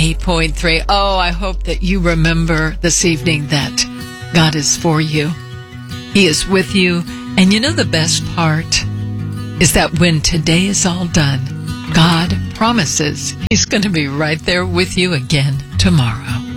98.3. Oh, I hope that you remember this evening that God is for you. He is with you. And you know the best part is that when today is all done, God promises He's going to be right there with you again tomorrow.